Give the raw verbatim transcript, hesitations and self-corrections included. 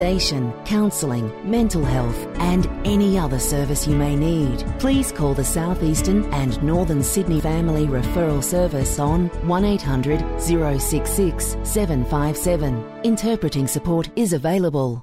counselling, mental health and any other service you may need. Please call the South Eastern and Northern Sydney Family Referral Service on one eight hundred, zero six six, seven five seven. Interpreting support is available.